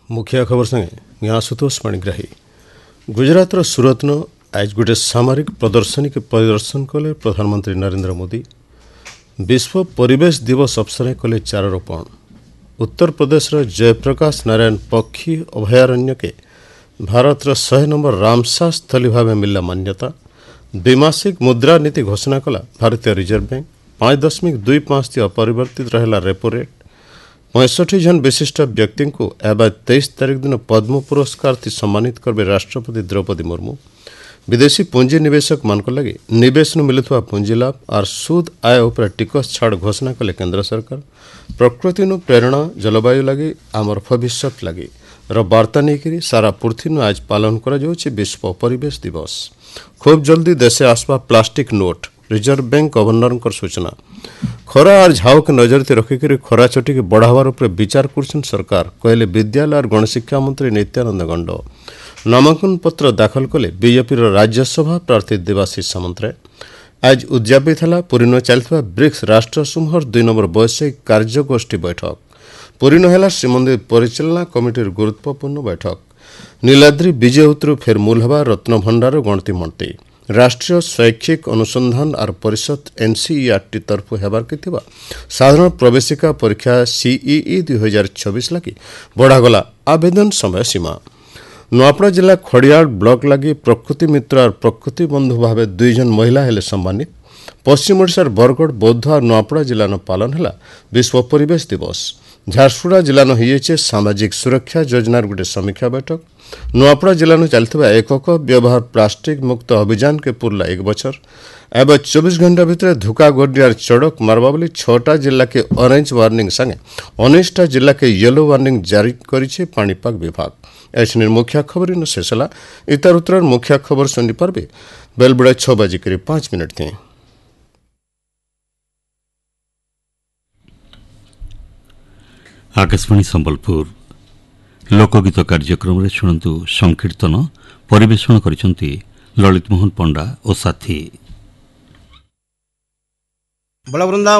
मुख्य खबर संगे मैं आशुतोष पाणिग्राही। गुजरातर सूरतन आज गोटे सामरिक प्रदर्शनी के परिदर्शन कले प्रधानमंत्री नरेंद्र मोदी। विश्व परिवेश दिवस अवसर कले चारारोपण। उत्तर प्रदेश जयप्रकाश नारायण पक्षी अभयारण्य के भारत 100 नंबर रामसार स्थली भाव मिलला मान्यता। द्विमासिक मुद्रा नीति घोषणा कला भारतीय रिजर्व बैंक। 5.25 अपरिवर्तित रहला रेपो रेट। 65 जन विशिष्ट व्यक्ति को एवं 23 तारीख दिन पद्म पुरस्कार से सम्मानित करबे राष्ट्रपति द्रौपदी मुर्मू। विदेशी पुंजी निवेशक मान लगे निवेश मिलुवा पुंजी लाभ और सूद आय उपर टिकस छाड़ घोषणा कले केंद्र सरकार। प्रकृति प्रेरणा जलवायु लगे आमर भविष्य लगे वार्ता नहीं सारा पृथ्वी आज पालन करा विश्व परिवेश दिवस। खूब जल्दी देशे आसवा plastic note. Reserve bank governor सूचना। खरा और झाव के नजर रखिक खरा चटी के बढ़ावार उपर विचार कर सरकार कहले विद्यालय और गणशिक्षा मंत्री नित्यानंद गंड। नामांकन पत्र दाखल कले बीजेपी राज्यसभा प्रार्थी देवाशीष सामंतराय। आज उद्यापित है पुरीन चलता ब्रिक्स राष्ट्र समूहर 2 नंबर वैश्विक कार्यगोष्ठी बैठक। पुरीन है श्रीमंदिर परिचालना कमिटीर गुरुत्वपूर्ण बैठक। नीलाद्री विजय उतरु फेर मूल हवा रत्न भंडार गणति मणती। राष्ट्रीय शैक्षिक अनुसंधान और परिषद एनसीईआरटी तरफ हेबार के साधारण प्रवेशिका परीक्षा सीईई 2026 लगी बढ़ागला आवेदन समय सीमा। नुआपड़ा जिला खड़ियाल ब्लॉक लगी प्रकृति मित्र और प्रकृति बंधु भाव 2 जन महिला हेले सम्मानित। पश्चिम ओडिशार बरगढ़ बौद्ध और नुआपड़ा जिला पालन है विश्व परिवेश दिवस। झारसुगुड़ा जिला हो सामाजिक सुरक्षा योजनार गोटे समीक्षा बैठक। नुआपड़ा जिला चलता एकक व्यवहार प्लास्टिक मुक्त अभियान के पूर्ला 1 बछर। एवं 24 घंटा भितर धुका गोडियार चढ़क मारवा बोली 6टा जिला के ऑरेंज वार्निंग संगे 19टा जिला के येलो वार्निंग जारी करिछे पाणीपाग विभाग। ऐसे मुख्य खबर इन शेषला इतर उत्तर मुख्य खबर सुनी पारबे बेलबुड़ा 6:05 थी। आकाशवाणी संबलपुर लोकगीत कार्यक्रम रे शुणु संकीर्तन परिवेषण करिसेंती ललित मोहन पंडा और साथी।